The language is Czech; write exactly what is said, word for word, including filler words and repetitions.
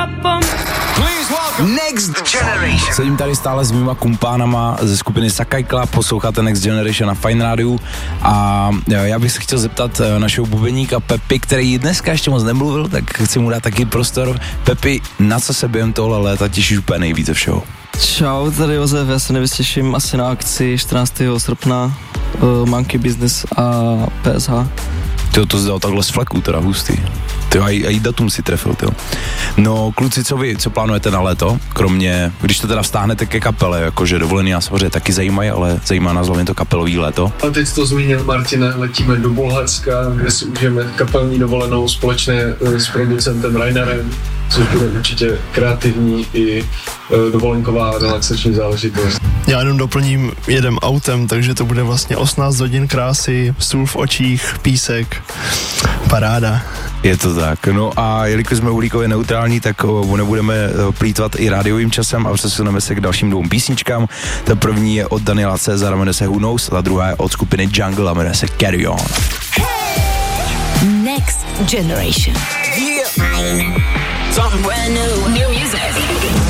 Next Generation. Sedím tady stále s mýma kumpánama ze skupiny Sakai Club, posloucháte Next Generation na Fine Rádiu a já bych se chtěl zeptat našeho bubeníka Pepi, který dneska ještě moc nemluvil, tak chci mu dát taky prostor. Pepi, na co se během tohle léta těšíš úplně nejvíce všeho? Čau, tady Josef, já se nejvíc těším asi na akci čtrnáctého srpna, uh, Monkey Business a P S H. Tyjo, to zdal takhle z fleku, teda hustý. Tyjo, a i datum si trefil, tyjo. No, kluci, co vy, co plánujete na léto? Kromě, když to teda vztáhnete ke kapele, jakože dovolený nás samozřejmě taky zajímají, ale zajímá nás hlavně to kapelový léto. A teď to zmínil Martin, letíme do Bulharska, kde si užijeme kapelní dovolenou společně s producentem Rainerem, což bude určitě kreativní i dovolenková relaxační záležitost. Já jenom doplním, jedem autem, takže to bude vlastně osmnáct hodin krásy, sůl v očích, písek, paráda. Je to tak. No a jelikož jsme uhlíkově neutrální, tak o, nebudeme plýtvat i rádiovým časem a přesuneme se k dalším dvou písničkám. Ta první je od Daniela Cezara, jmenuje se Who Knows, a ta druhá je od skupiny Jungle a jmenuje se Carry On. Next Generation. Yeah. Something brand new. New music.